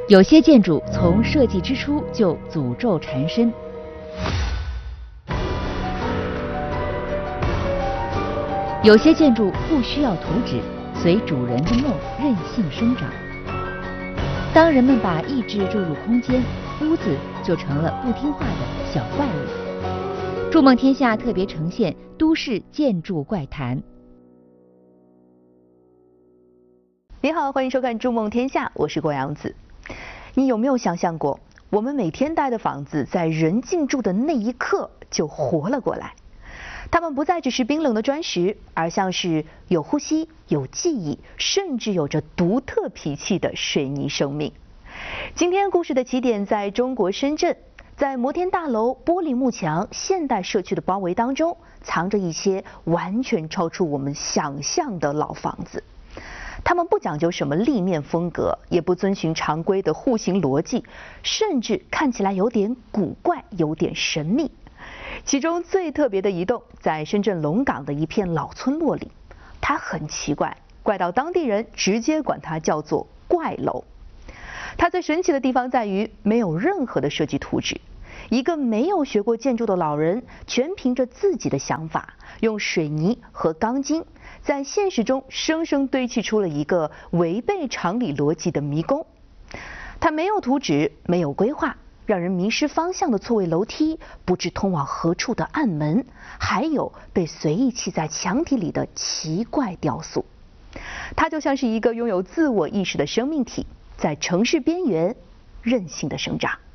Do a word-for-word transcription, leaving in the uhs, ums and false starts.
有些建筑从设计之初就诅咒缠身，有些建筑不需要图纸，随主人的梦任性生长。当人们把意志注入空间，屋子就成了不听话的小怪物。筑梦天下特别呈现都市建筑怪谈。 你好，欢迎收看《筑梦天下》，我是郭阳子。你有没有想象过，我们每天待的房子，在人进驻的那一刻就活了过来？它们不再只是冰冷的砖石，而像是有呼吸、有记忆，甚至有着独特脾气的水泥生命。今天故事的起点在中国深圳，在摩天大楼、玻璃幕墙、现代社区的包围当中，藏着一些完全超出我们想象的老房子。他们不讲究什么立面风格，也不遵循常规的户型逻辑，甚至看起来有点古怪，有点神秘。其中最特别的一栋，在深圳龙岗的一片老村落里，它很奇怪，怪到当地人直接管它叫做怪楼。它最神奇的地方在于，没有任何的设计图纸，一个没有学过建筑的老人，全凭着自己的想法，用水泥和钢筋，在现实中生生堆砌出了一个违背常理逻辑的迷宫。它没有图纸，没有规划，让人迷失方向的错位楼梯，不知通往何处的暗门，还有被随意砌在墙体里的奇怪雕塑。它就像是一个拥有自我意识的生命体，在城市边缘任性的生长。